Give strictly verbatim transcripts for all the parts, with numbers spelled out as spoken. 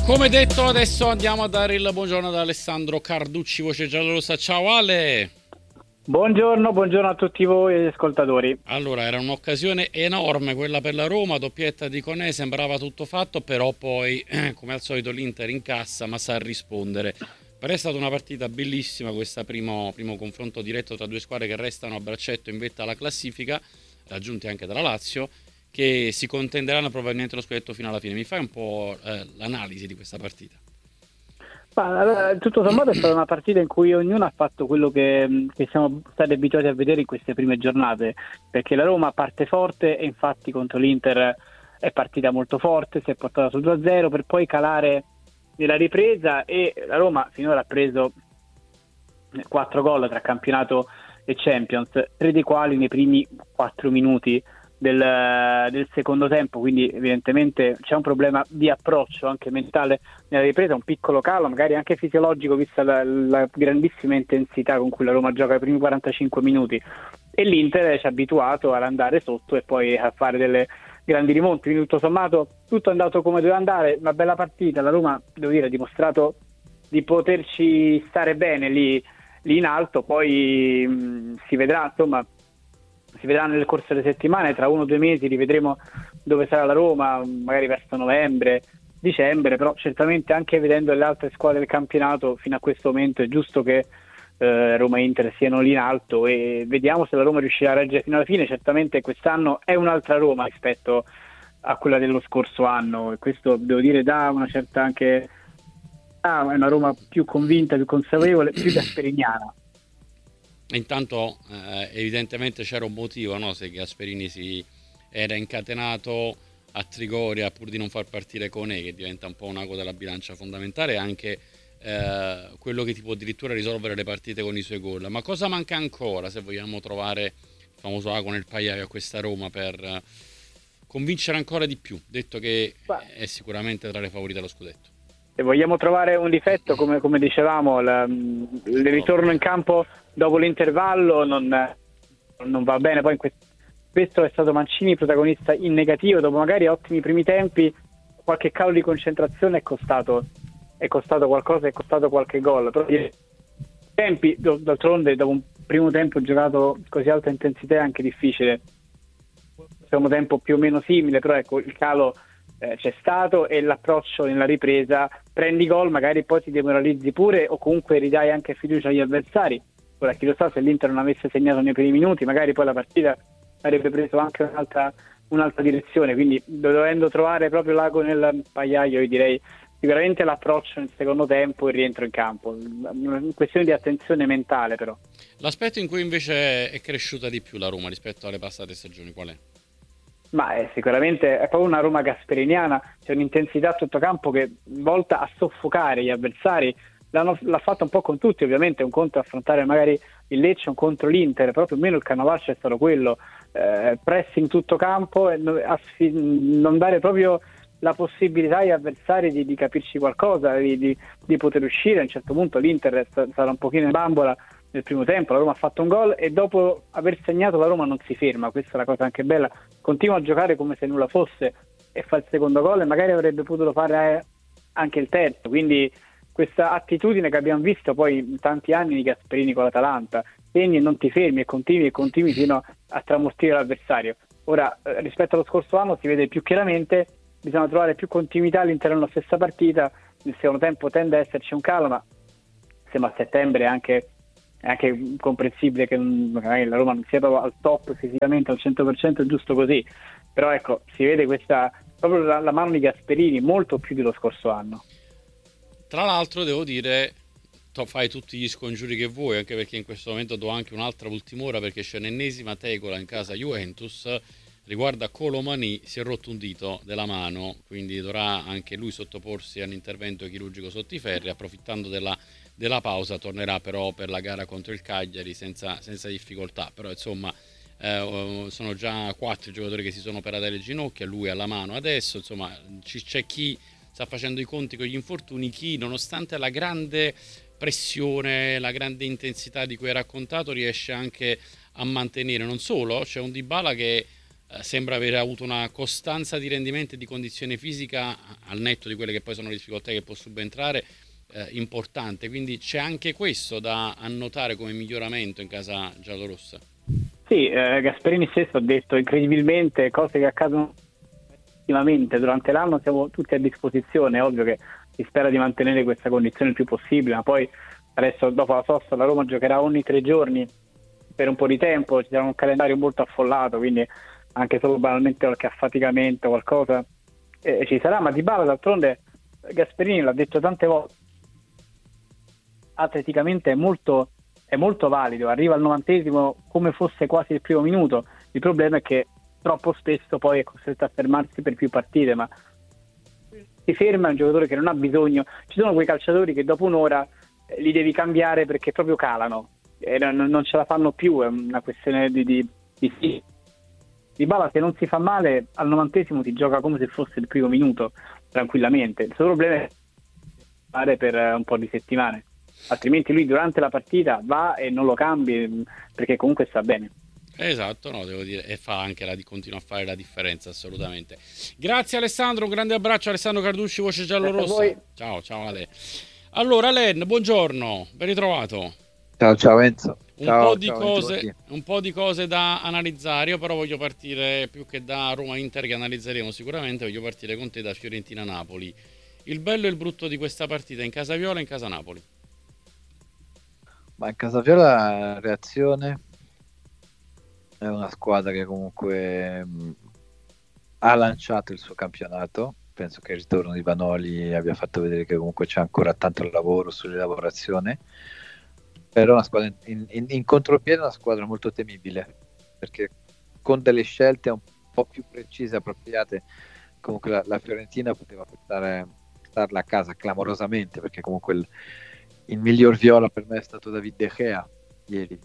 Come detto, adesso andiamo a dare il buongiorno ad Alessandro Carducci, voce giallorossa. Ciao Ale! Buongiorno, buongiorno a tutti voi e agli ascoltatori. Allora, era un'occasione enorme quella per la Roma, doppietta di Koné, sembrava tutto fatto, però poi, come al solito, l'Inter incassa, ma sa rispondere. Per è stata una partita bellissima, questo primo, primo confronto diretto tra due squadre che restano a braccetto in vetta alla classifica, raggiunti anche dalla Lazio, che si contenderanno probabilmente lo scudetto fino alla fine. Mi fai un po' eh, l'analisi di questa partita? Ma, allora, tutto sommato è stata una partita in cui ognuno ha fatto quello che, che siamo stati abituati a vedere in queste prime giornate, perché la Roma parte forte e infatti contro l'Inter è partita molto forte, si è portata sul due a zero per poi calare nella ripresa e la Roma finora ha preso quattro gol tra campionato e Champions, tre dei quali nei primi quattro minuti del, del secondo tempo, quindi evidentemente c'è un problema di approccio anche mentale nella ripresa, un piccolo calo magari anche fisiologico vista la, la grandissima intensità con cui la Roma gioca i primi quarantacinque minuti e l'Inter ci ha abituato ad andare sotto e poi a fare delle grandi rimonti, quindi tutto sommato tutto è andato come doveva andare, una bella partita, la Roma devo dire ha dimostrato di poterci stare bene lì, lì in alto, poi mh, si vedrà insomma si vedrà nel corso delle settimane, tra uno o due mesi rivedremo dove sarà la Roma, magari verso novembre, dicembre, però certamente anche vedendo le altre squadre del campionato fino a questo momento è giusto che eh, Roma e Inter siano lì in alto e vediamo se la Roma riuscirà a reggere fino alla fine. Certamente quest'anno è un'altra Roma rispetto a quella dello scorso anno e questo devo dire dà una certa anche ah, è una Roma più convinta, più consapevole, più gasperiniana. Intanto eh, evidentemente c'era un motivo, no? Se Gasperini si era incatenato a Trigoria pur di non far partire Koné, che diventa un po' un ago della bilancia fondamentale, anche eh, quello che ti può addirittura risolvere le partite con i suoi gol. Ma cosa manca ancora se vogliamo trovare il famoso ago nel pagliaio a questa Roma per eh, convincere ancora di più, detto che è sicuramente tra le favorite allo scudetto? Se vogliamo trovare un difetto, come, come dicevamo, la, il ritorno in campo dopo l'intervallo non, non va bene. Poi in questo, questo è stato Mancini protagonista in negativo, dopo magari ottimi primi tempi, qualche calo di concentrazione è costato, è costato qualcosa, è costato qualche gol. Però i tempi, d'altronde, dopo un primo tempo giocato così alta intensità è anche difficile. Secondo tempo più o meno simile, però ecco il calo Eh, c'è stato e l'approccio nella ripresa, prendi gol, magari poi ti demoralizzi pure o comunque ridai anche fiducia agli avversari. Ora chi lo sa, se l'Inter non avesse segnato nei primi minuti magari poi la partita avrebbe preso anche un'altra, un'altra direzione, quindi dovendo trovare proprio l'ago nel pagliaio io direi sicuramente l'approccio nel secondo tempo e il rientro in campo, una questione di attenzione mentale. Però l'aspetto in cui invece è cresciuta di più la Roma rispetto alle passate stagioni qual è? Ma è, sicuramente è proprio una Roma gasperiniana, c'è un'intensità a tutto campo che volta a soffocare gli avversari, L'hanno, l'ha fatta un po' con tutti, ovviamente un conto è affrontare magari il Lecce, un contro l'Inter, però più o meno il canovaccio è stato quello, eh, pressing tutto campo e non dare proprio la possibilità agli avversari di, di capirci qualcosa, di, di, di poter uscire. A un certo punto l'Inter è stata un pochino in bambola nel primo tempo, la Roma ha fatto un gol e dopo aver segnato la Roma non si ferma, questa è la cosa anche bella, continua a giocare come se nulla fosse e fa il secondo gol e magari avrebbe potuto fare anche il terzo, quindi questa attitudine che abbiamo visto poi in tanti anni di Gasperini con l'Atalanta, segni e non ti fermi e continui e continui fino a tramortire l'avversario. Ora eh, rispetto allo scorso anno si vede più chiaramente, bisogna trovare più continuità all'interno della stessa partita, nel secondo tempo tende a esserci un calo, ma siamo a settembre è anche è anche comprensibile che magari la Roma non sia proprio al top fisicamente al cento per cento, è giusto così, però ecco si vede questa proprio la, la mano di Gasperini molto più dello scorso anno. Tra l'altro devo dire, to, fai tutti gli scongiuri che vuoi, anche perché in questo momento do anche un'altra ultima ora perché c'è un'ennesima tegola in casa Juventus riguarda Colomani, si è rotto un dito della mano, quindi dovrà anche lui sottoporsi a un intervento chirurgico sotto i ferri, approfittando della della pausa tornerà però per la gara contro il Cagliari senza, senza difficoltà, però insomma eh, sono già quattro i giocatori che si sono operati alle ginocchia, lui alla mano adesso, insomma c- c'è chi sta facendo i conti con gli infortuni, chi nonostante la grande pressione, la grande intensità di cui hai raccontato riesce anche a mantenere. Non solo, c'è un Dybala che eh, sembra aver avuto una costanza di rendimento e di condizione fisica, al netto di quelle che poi sono le difficoltà che può subentrare, eh, importante. Quindi c'è anche questo da annotare come miglioramento in casa giallorossa. Sì, eh, Gasperini stesso ha detto incredibilmente cose che accadono ultimamente durante l'anno, siamo tutti a disposizione. È ovvio che si spera di mantenere questa condizione il più possibile, ma poi adesso dopo la sosta la Roma giocherà ogni tre giorni per un po' di tempo, ci sarà un calendario molto affollato, quindi anche solo banalmente qualche affaticamento, qualcosa eh, ci sarà. Ma Dybala d'altronde, Gasperini l'ha detto tante volte, atleticamente è molto, è molto valido, arriva al novantesimo come fosse quasi il primo minuto. Il problema è che troppo spesso poi è costretto a fermarsi per più partite, ma si ferma un giocatore che non ha bisogno. Ci sono quei calciatori che dopo un'ora eh, li devi cambiare perché proprio calano e non, non ce la fanno più, è una questione di, di, di sì. Dybala, se non si fa male al novantesimo ti gioca come se fosse il primo minuto tranquillamente. Il suo problema è fare per un po' di settimane, altrimenti lui durante la partita va e non lo cambi perché comunque sta bene. Esatto, no, devo dire, e fa anche la, continua a fare la differenza, assolutamente. Grazie Alessandro, un grande abbraccio. Alessandro Carducci, voce giallorossa. Ciao, ciao Ale. Allora Len, buongiorno, ben ritrovato. Ciao, ciao Enzo. Un, ciao, po di ciao, cose, un po' di cose da analizzare. Io però voglio partire, più che da Roma-Inter che analizzeremo sicuramente, voglio partire con te da Fiorentina-Napoli. Il bello e il brutto di questa partita in casa Viola e in casa Napoli. Ma in casa Viola reazione, è una squadra che comunque mh, ha lanciato il suo campionato. Penso che il ritorno di Vanoli abbia fatto vedere che comunque c'è ancora tanto lavoro sull'elaborazione, però una squadra in, in, in contropiede, una squadra molto temibile, perché con delle scelte un po' più precise e appropriate comunque la, la Fiorentina poteva portare starla a casa clamorosamente, perché comunque il, il miglior Viola per me è stato David De Gea ieri.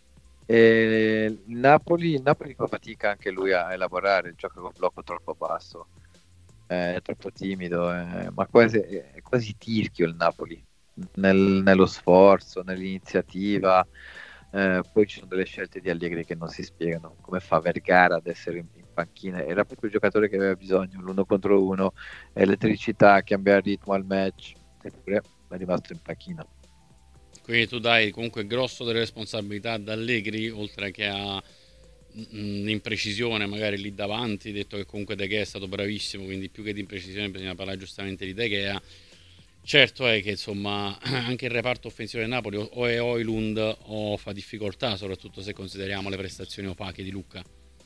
E il Napoli, il Napoli fa fatica anche lui a elaborare, gioca con blocco troppo basso, eh, è troppo timido, eh, ma quasi, è quasi tirchio il Napoli nel, nello sforzo, nell'iniziativa. Eh, poi ci sono delle scelte di Allegri che non si spiegano, come fa Vergara ad essere in, in panchina. Era proprio il giocatore che aveva bisogno, l'uno contro uno, elettricità, cambiare ritmo al match, eppure è rimasto in panchina. Quindi tu dai comunque grosso delle responsabilità ad Allegri, oltre che a un'imprecisione magari lì davanti. Detto che comunque De Gea è stato bravissimo, quindi più che di imprecisione bisogna parlare giustamente di De Gea. Certo è che insomma anche il reparto offensivo del Napoli o è Højlund o fa difficoltà, soprattutto se consideriamo le prestazioni opache di Lucca.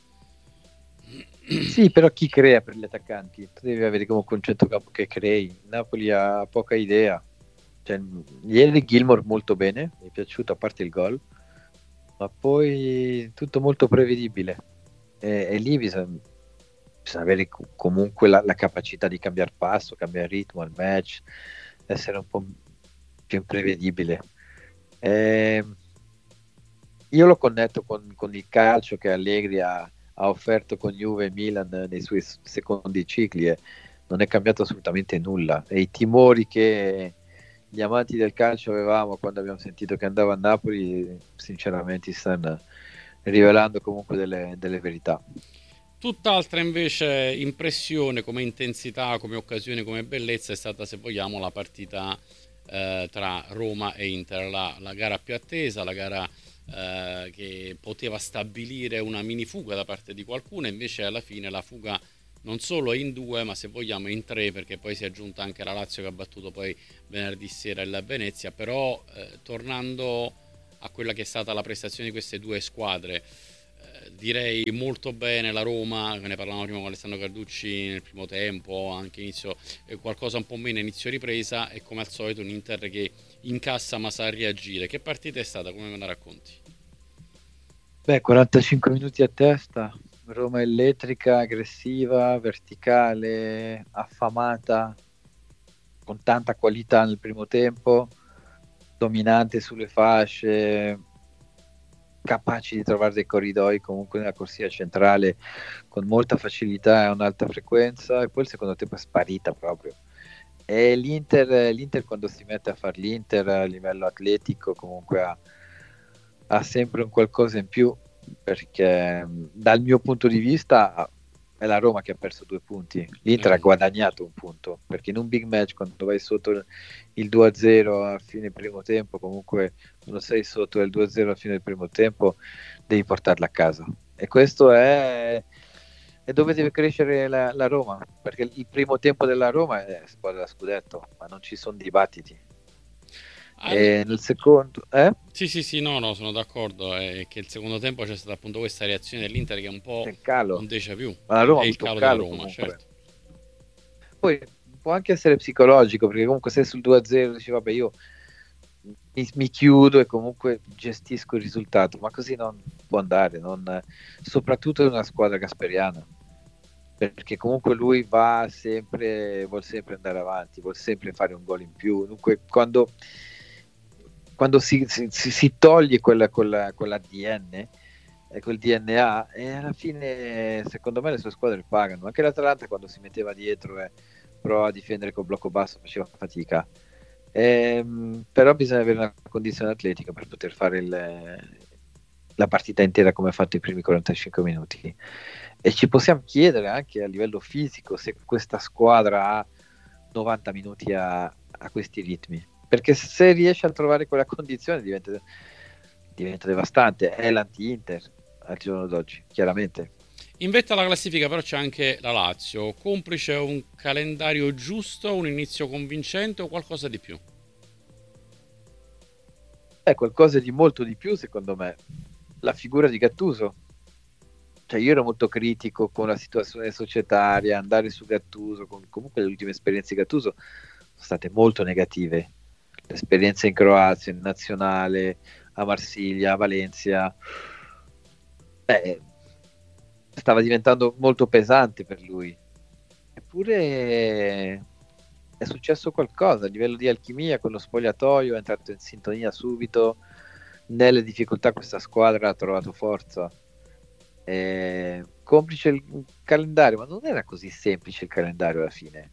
Sì, però chi crea per gli attaccanti? Tu devi avere comunque un centrocampo che crei. Napoli ha poca idea. Cioè, ieri Gilmour molto bene, mi è piaciuto a parte il gol, ma poi tutto molto prevedibile. E, e lì bisogna, bisogna avere comunque la, la capacità di cambiare passo, cambiare ritmo al match, essere un po' più imprevedibile. E io lo connetto con, con il calcio che Allegri ha, ha offerto con Juve e Milan nei suoi secondi cicli, e non è cambiato assolutamente nulla. E i timori che gli amanti del calcio avevamo quando abbiamo sentito che andava a Napoli, sinceramente si stanno rivelando comunque delle, delle verità. Tutt'altra invece impressione come intensità, come occasione, come bellezza è stata, se vogliamo, la partita eh, tra Roma e Inter, la, la gara più attesa, la gara eh, che poteva stabilire una mini fuga da parte di qualcuno, invece alla fine la fuga non solo è in due, ma se vogliamo in tre, perché poi si è aggiunta anche la Lazio che ha battuto poi venerdì sera il Venezia. Però eh, tornando a quella che è stata la prestazione di queste due squadre, eh, direi molto bene la Roma, ne parlavamo prima con Alessandro Carducci nel primo tempo, anche inizio eh, qualcosa un po' meno inizio ripresa, e come al solito un Inter che incassa ma sa reagire. Che partita è stata? Come me la racconti? Beh, quarantacinque minuti a testa, Roma elettrica, aggressiva, verticale, affamata, con tanta qualità nel primo tempo, dominante sulle fasce, capaci di trovare dei corridoi comunque nella corsia centrale con molta facilità e un'alta frequenza, e poi il secondo tempo è sparita proprio. E l'Inter, l'Inter quando si mette a fare l'Inter a livello atletico comunque ha, ha sempre un qualcosa in più. perché dal mio punto di vista è la Roma che ha perso due punti, l'Inter Eh. ha guadagnato un punto, perché in un big match quando vai sotto il due a zero a fine primo tempo, comunque quando sei sotto il due a zero a fine del primo tempo devi portarla a casa, e questo è, è dove deve crescere la, la Roma, perché il primo tempo della Roma è squadra da scudetto, ma non ci sono dibattiti. Al- E nel secondo eh? Sì, sì, sì, no, no, sono d'accordo. È che il secondo tempo c'è stata appunto questa reazione dell'Inter che è un po' C'è il un calo, déjà vu. ma la È, Roma è ha il avuto un calo della calo Roma, comunque. certo. Poi può anche essere psicologico, perché comunque se sul due a zero dici vabbè io mi, mi chiudo e comunque gestisco il risultato, ma così non può andare, non, soprattutto in una squadra gasperiana, perché comunque lui va sempre, vuol sempre andare avanti, vuol sempre fare un gol in più. Dunque quando, quando si, si, si, si toglie quella, quella, quell'A D N, eh, quel D N A, e alla fine secondo me le sue squadre pagano. Anche l'Atalanta quando si metteva dietro e provava a difendere col blocco basso faceva fatica. Ehm, però bisogna avere una condizione atletica per poter fare il, la partita intera come ha fatto i primi quarantacinque minuti, e ci possiamo chiedere anche a livello fisico se questa squadra ha novanta minuti a, a questi ritmi, perché se riesce a trovare quella condizione diventa, diventa devastante. È l'anti-Inter al giorno d'oggi, chiaramente. In vetta alla classifica però c'è anche la Lazio, complice un calendario giusto, un inizio convincente o qualcosa di più? È qualcosa di molto di più, secondo me, la figura di Gattuso. Cioè, io ero molto critico con la situazione societaria, andare su Gattuso, con, comunque le ultime esperienze di Gattuso sono state molto negative. L'esperienza in Croazia, in nazionale, a Marsiglia, a Valencia, beh, stava diventando molto pesante per lui. Eppure è successo qualcosa a livello di alchimia con lo spogliatoio, è entrato in sintonia subito. Nelle difficoltà questa squadra ha trovato forza. Eh, complice il calendario, ma non era così semplice il calendario alla fine,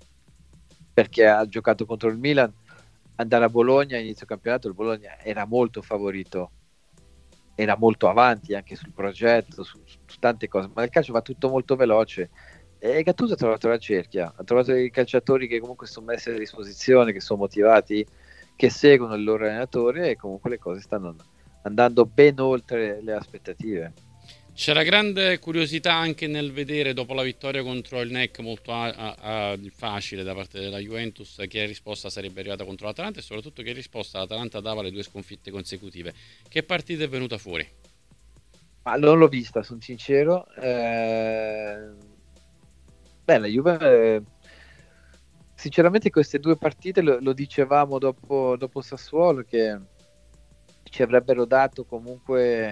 perché ha giocato contro il Milan, andare a Bologna a inizio campionato, il Bologna era molto favorito, era molto avanti anche sul progetto, su, su tante cose, ma il calcio va tutto molto veloce, e Gattuso ha trovato la cerchia, ha trovato i calciatori che comunque sono messi a disposizione, che sono motivati, che seguono il loro allenatore, e comunque le cose stanno andando ben oltre le aspettative. C'era grande curiosità anche nel vedere dopo la vittoria contro il N E C molto a- a- a- facile da parte della Juventus che risposta sarebbe arrivata contro l'Atalanta e soprattutto che risposta l'Atalanta dava alle due sconfitte consecutive. Che partita è venuta fuori? Ma non l'ho vista, sono sincero. Eh... Beh, la Juve, eh, sinceramente, queste due partite lo, lo dicevamo dopo, dopo Sassuolo, che ci avrebbero dato comunque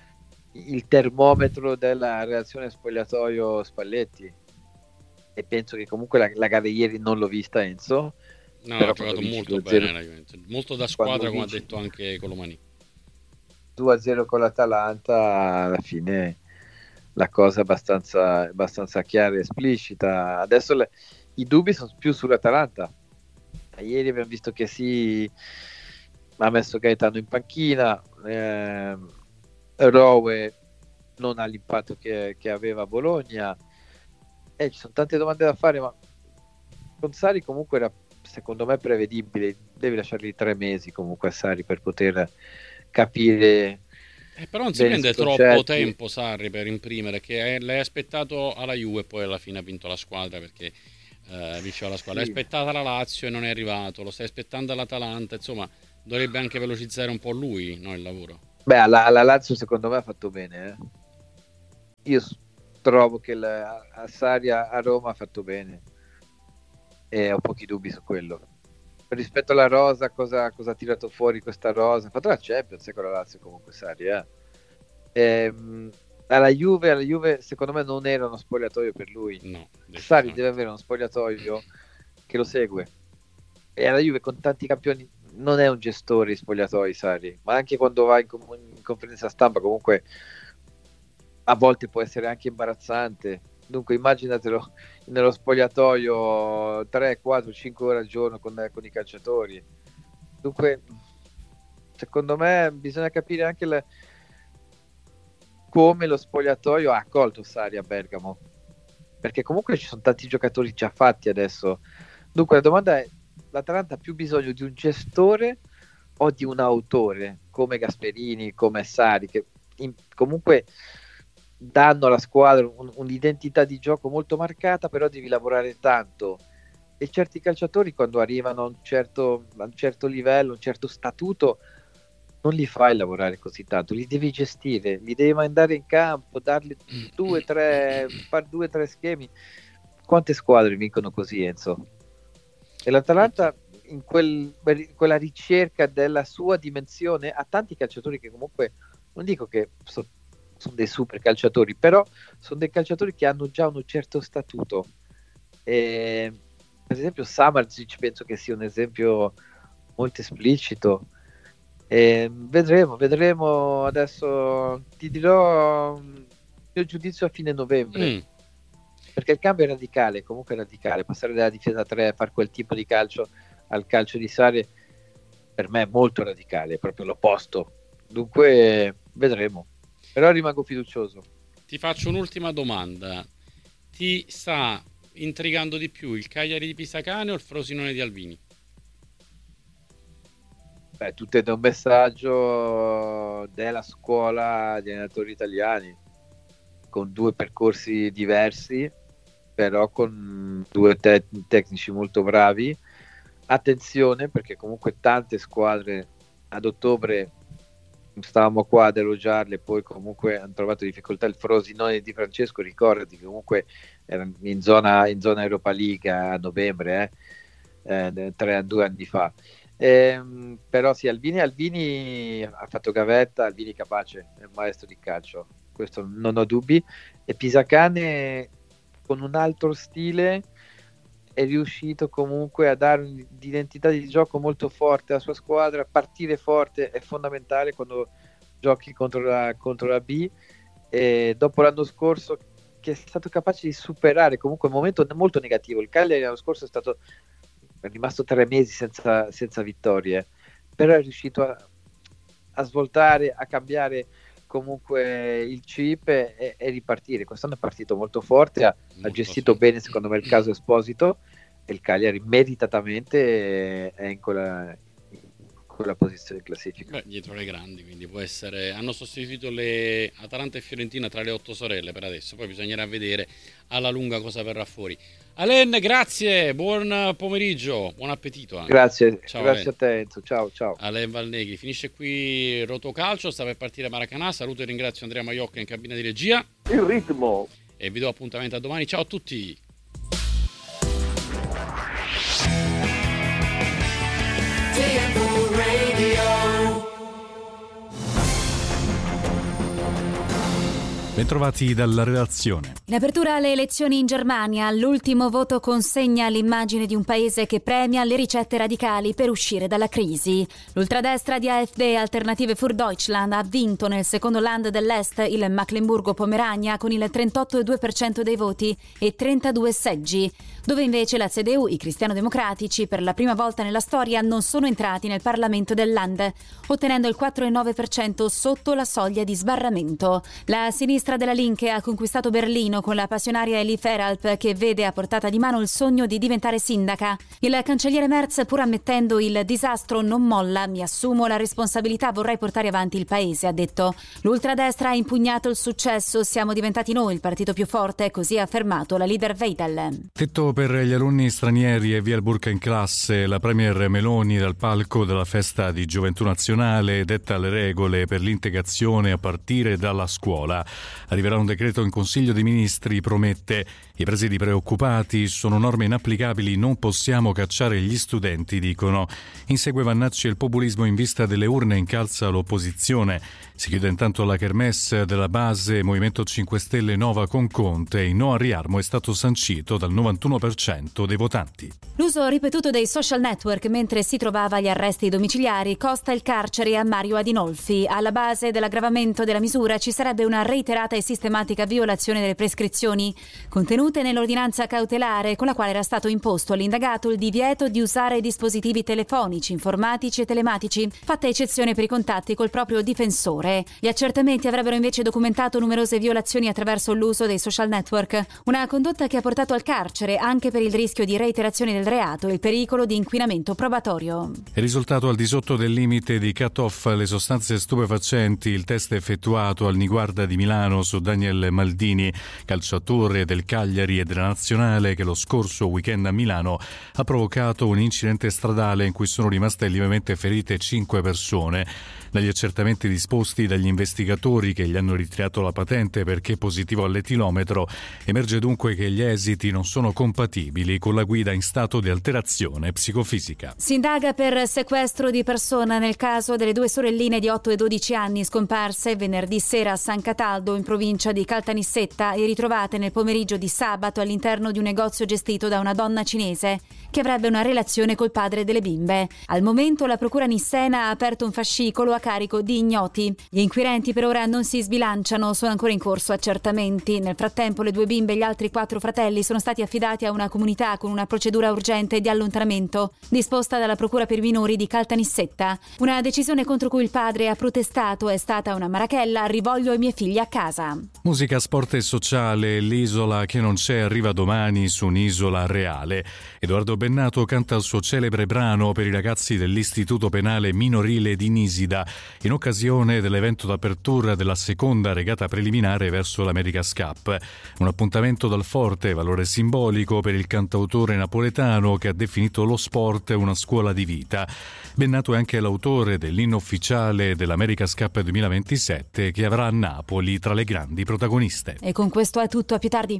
il termometro della reazione spogliatoio Spalletti. E penso che comunque la, la gara di ieri non l'ho vista, Enzo. No, ha Però quando giocato vinci molto due a zero, bene la Juventus, molto da quando squadra come ha vinci detto anche Colomani. due a zero con l'Atalanta, alla fine la cosa è abbastanza, abbastanza chiara e esplicita. Adesso le, i dubbi sono più sull'Atalanta. Ieri abbiamo visto che si ha messo Gaetano in panchina, eh, Rowe non ha l'impatto che, che aveva a Bologna, e ci sono tante domande da fare, ma con Sari comunque era secondo me prevedibile, devi lasciargli tre mesi comunque a Sari per poter capire Eh, però non si bene i suoi prende troppo concetti. tempo Sarri per imprimere, che è- l'hai aspettato alla Juve e poi alla fine ha vinto la squadra perché eh, vinceva la squadra. L'hai Sì. aspettata la Lazio e non è arrivato, lo stai aspettando all'Atalanta, insomma dovrebbe anche velocizzare un po' lui, no, il lavoro. Beh, alla, alla Lazio secondo me ha fatto bene. Eh. Io s- trovo che la, a Sari a, a Roma ha fatto bene, e ho pochi dubbi su quello. Rispetto alla rosa, cosa, cosa ha tirato fuori questa rosa? Ha fatto la Champions eh, con la Lazio comunque Sari, eh. Ehm, alla Juve, alla Juve secondo me non era uno spogliatoio per lui. No, Sari decisamente. deve avere uno spogliatoio che lo segue, e alla Juve con tanti campioni non è un gestore di spogliatoi Sari, ma anche quando va in, com- in conferenza stampa comunque a volte può essere anche imbarazzante. Dunque immaginatelo nello spogliatoio tre, quattro, cinque ore al giorno con, con i calciatori. Dunque secondo me bisogna capire anche le, come lo spogliatoio ha accolto Sarri a Bergamo, perché comunque ci sono tanti giocatori già fatti adesso. Dunque la domanda è: l'Atalanta ha più bisogno di un gestore o di un autore come Gasperini, come Sarri, che in, comunque danno alla squadra un, un'identità di gioco molto marcata, però devi lavorare tanto, e certi calciatori quando arrivano a un certo, a un certo livello, un certo statuto, non li fai lavorare così tanto, li devi gestire, li devi mandare in campo, dargli due, tre, fare due, tre schemi. Quante squadre vincono così, Enzo? E l'Atalanta in quel, quella ricerca della sua dimensione ha tanti calciatori che comunque, non dico che so, sono dei super calciatori, però sono dei calciatori che hanno già un certo statuto. E, per esempio Samardžić penso che sia un esempio molto esplicito. E vedremo, vedremo adesso, ti dirò il mio giudizio a fine novembre. Mm. Perché il cambio è radicale, comunque è radicale, passare dalla difesa a tre a fare quel tipo di calcio al calcio di Sarri per me è molto radicale, è proprio l'opposto. Dunque vedremo, però rimango fiducioso. Ti faccio un'ultima domanda: ti sta intrigando di più il Cagliari di Pisacane o il Frosinone di Albini? Beh, tutto è un messaggio della scuola di allenatori italiani, con due percorsi diversi, però con due te- tecnici molto bravi. Attenzione, perché comunque tante squadre ad ottobre stavamo qua ad elogiarle, poi comunque hanno trovato difficoltà. Il Frosinone di Francesco, ricordati, comunque era in zona, in zona Europa League a novembre, eh, eh, tre, due anni fa. Eh, però sì, Albini, Albini ha fatto gavetta, Albini capace, è un maestro di calcio, questo non ho dubbi. E Pisacane con un altro stile è riuscito comunque a dare un'identità di gioco molto forte alla sua squadra. Partire forte è fondamentale quando giochi contro la, contro la B, e dopo l'anno scorso che è stato capace di superare comunque un momento molto negativo. Il Cagliari l'anno scorso è stato è rimasto tre mesi senza, senza vittorie, però è riuscito a, a svoltare, a cambiare comunque il chip e, e ripartire. Quest'anno è partito molto forte, ha, molto ha gestito forte. Bene secondo me il caso Esposito, e il Cagliari meritatamente è in quella, in quella posizione di classifica. Beh, dietro le grandi, quindi può essere. Hanno sostituito le Atalanta e Fiorentina tra le otto sorelle per adesso, poi bisognerà vedere alla lunga cosa verrà fuori. Alen, grazie, buon pomeriggio, buon appetito anche. Grazie, ciao, grazie Alen. A te Enzo, ciao ciao. Alen Valnegri, finisce qui Rotocalcio, sta per partire Maracanã, saluto e ringrazio Andrea Maiocca in cabina di regia. Il ritmo. E vi do appuntamento a domani, ciao a tutti. Bentrovati dalla redazione. In apertura alle elezioni in Germania, l'ultimo voto consegna l'immagine di un paese che premia le ricette radicali per uscire dalla crisi. L'ultradestra di A F D, Alternative für Deutschland, ha vinto nel secondo land dell'Est, il Mecklenburgo-Pomerania, con il trentotto virgola due per cento dei voti e trentadue seggi, dove invece la C D U, i cristiano-democratici, per la prima volta nella storia non sono entrati nel Parlamento del land, ottenendo il quattro virgola nove per cento sotto la soglia di sbarramento. La sinistra della Linke ha conquistato Berlino con la passionaria Elie Feralp, che vede a portata di mano il sogno di diventare sindaca. Il cancelliere Merz, pur ammettendo il disastro, non molla. Mi assumo la responsabilità, vorrei portare avanti il paese, ha detto. L'ultradestra ha impugnato il successo, siamo diventati noi il partito più forte, così ha affermato la leader Weidel. Tetto per gli alunni stranieri e via il burka in classe. La premier Meloni dal palco della festa di Gioventù Nazionale detta le regole per l'integrazione a partire dalla scuola. Arriverà un decreto in Consiglio dei Ministri, promette. I presidi preoccupati, sono norme inapplicabili, non possiamo cacciare gli studenti, dicono. Insegue Vannacci e il populismo in vista delle urne, incalza l'opposizione. Si chiude intanto la kermesse della base Movimento cinque Stelle Nova con Conte. Il no a riarmo è stato sancito dal novantuno per cento dei votanti. L'uso ripetuto dei social network mentre si trovava agli arresti domiciliari costa il carcere a Mario Adinolfi. Alla base dell'aggravamento della misura ci sarebbe una reiterata e sistematica violazione delle prescrizioni prescrizioni contenute nell'ordinanza cautelare con la quale era stato imposto all'indagato il divieto di usare dispositivi telefonici, informatici e telematici, fatta eccezione per i contatti col proprio difensore. Gli accertamenti avrebbero invece documentato numerose violazioni attraverso l'uso dei social network, una condotta che ha portato al carcere anche per il rischio di reiterazione del reato e il pericolo di inquinamento probatorio. È risultato al di sotto del limite di cut-off le sostanze stupefacenti il test effettuato al Niguarda di Milano su Daniel Maldini, calciatore del Cagliari e della Nazionale, che lo scorso weekend a Milano ha provocato un incidente stradale in cui sono rimaste lievemente ferite cinque persone. Dagli accertamenti disposti dagli investigatori che gli hanno ritirato la patente perché positivo all'etilometro, emerge dunque che gli esiti non sono compatibili con la guida in stato di alterazione psicofisica. Si indaga per sequestro di persona nel caso delle due sorelline di otto e dodici anni scomparse venerdì sera a San Cataldo in provincia di Caltanissetta e ritrovate nel pomeriggio di sabato all'interno di un negozio gestito da una donna cinese che avrebbe una relazione col padre delle bimbe. Al momento la procura nissena ha aperto un fascicolo a carico di ignoti. Gli inquirenti per ora non si sbilanciano, sono ancora in corso accertamenti. Nel frattempo le due bimbe e gli altri quattro fratelli sono stati affidati a una comunità con una procedura urgente di allontanamento disposta dalla procura per i minori di Caltanissetta. Una decisione contro cui il padre ha protestato è stata una marachella: rivoglio i miei figli a casa. Musica, sport e sociale. L'isola che non c'è arriva domani su un'isola reale. Edoardo Bennato canta il suo celebre brano per i ragazzi dell'Istituto Penale Minorile di Nisida in occasione dell'evento d'apertura della seconda regata preliminare verso l'America's Cup. Un appuntamento dal forte valore simbolico per il cantautore napoletano che ha definito lo sport una scuola di vita. Bennato è anche l'autore dell'inno ufficiale dell'America's Cup duemilaventisette che avrà a Napoli tra le grandi protagoniste. E con questo è tutto, a più tardi.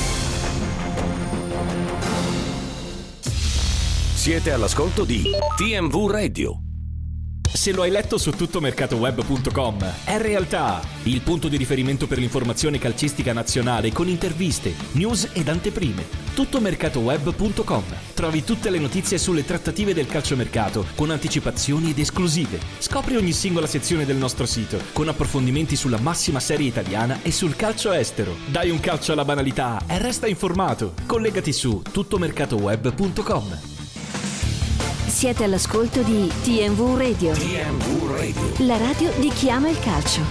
Siete all'ascolto di T M V Radio. Se lo hai letto su tuttomercatoweb punto com, è realtà, il punto di riferimento per l'informazione calcistica nazionale con interviste, news ed anteprime. tuttomercatoweb punto com. Trovi tutte le notizie sulle trattative del calciomercato con anticipazioni ed esclusive. Scopri ogni singola sezione del nostro sito con approfondimenti sulla massima serie italiana e sul calcio estero. Dai un calcio alla banalità e resta informato. Collegati su tuttomercatoweb punto com. Siete all'ascolto di T M V Radio. T M V Radio. La radio di chi ama il calcio.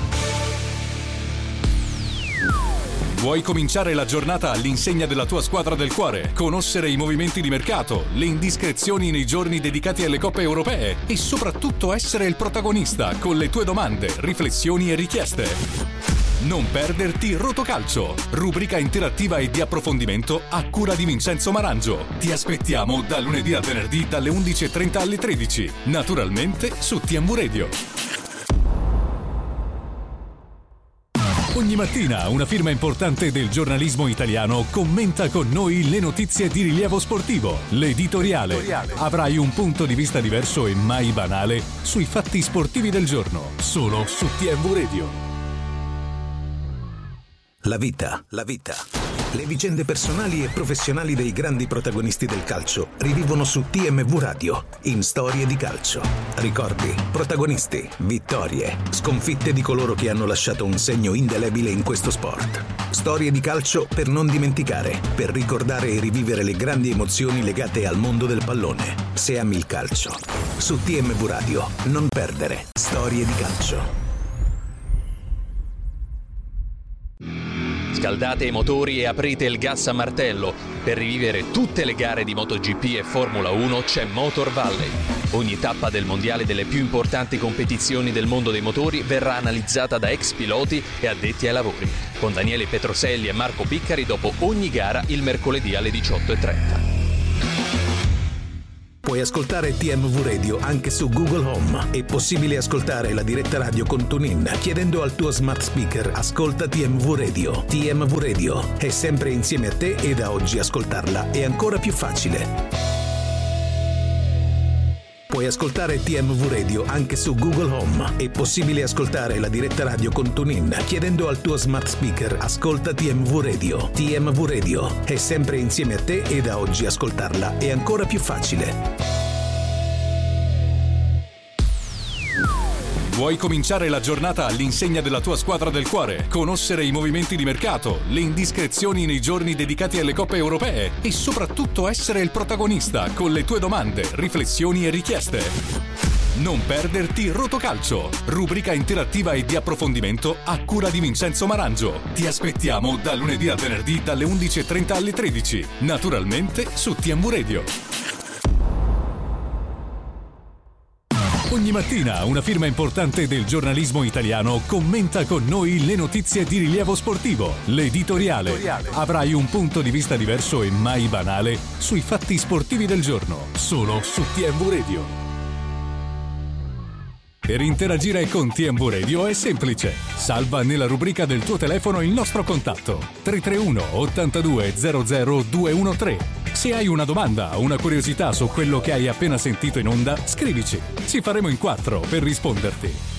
Vuoi cominciare la giornata all'insegna della tua squadra del cuore? Conoscere i movimenti di mercato, le indiscrezioni nei giorni dedicati alle coppe europee e soprattutto essere il protagonista con le tue domande, riflessioni e richieste? Non perderti Rotocalcio, rubrica interattiva e di approfondimento a cura di Vincenzo Marangio. Ti aspettiamo da lunedì a venerdì dalle undici e trenta alle tredici, naturalmente su T M V Radio. Ogni mattina una firma importante del giornalismo italiano commenta con noi le notizie di rilievo sportivo. L'editoriale. L'editoriale. Avrai un punto di vista diverso e mai banale sui fatti sportivi del giorno, solo su T M V Radio. La vita, la vita. Le vicende personali e professionali dei grandi protagonisti del calcio rivivono su T M V Radio, in Storie di Calcio. Ricordi, protagonisti, vittorie, sconfitte di coloro che hanno lasciato un segno indelebile in questo sport. Storie di calcio per non dimenticare, per ricordare e rivivere le grandi emozioni legate al mondo del pallone. Se ami il calcio. Su T M V Radio, non perdere Storie di Calcio. Scaldate i motori e aprite il gas a martello. Per rivivere tutte le gare di MotoGP e Formula uno c'è Motor Valley. Ogni tappa del mondiale delle più importanti competizioni del mondo dei motori verrà analizzata da ex piloti e addetti ai lavori, con Daniele Petroselli e Marco Piccari dopo ogni gara il mercoledì alle diciotto e trenta. Puoi ascoltare T M V Radio anche su Google Home. È possibile ascoltare la diretta radio con TuneIn chiedendo al tuo smart speaker ascolta T M V Radio. T M V Radio è sempre insieme a te e da oggi ascoltarla è ancora più facile. Puoi ascoltare T M V Radio anche su Google Home. È possibile ascoltare la diretta radio con TuneIn chiedendo al tuo smart speaker ascolta T M V Radio. T M V Radio è sempre insieme a te e da oggi ascoltarla è ancora più facile. Vuoi cominciare la giornata all'insegna della tua squadra del cuore? Conoscere i movimenti di mercato, le indiscrezioni nei giorni dedicati alle coppe europee e soprattutto essere il protagonista con le tue domande, riflessioni e richieste. Non perderti Rotocalcio, rubrica interattiva e di approfondimento a cura di Vincenzo Marangio. Ti aspettiamo da lunedì a venerdì dalle undici e trenta alle tredici, naturalmente su T M V Radio. Ogni mattina una firma importante del giornalismo italiano commenta con noi le notizie di rilievo sportivo. L'editoriale. Avrai un punto di vista diverso e mai banale sui fatti sportivi del giorno, solo su T M V Radio. Per interagire con T M V Radio è semplice. Salva nella rubrica del tuo telefono il nostro contatto tre tre uno ottantadue zero zero due uno tre. Se hai una domanda o una curiosità su quello che hai appena sentito in onda, scrivici. Ci faremo in quattro per risponderti.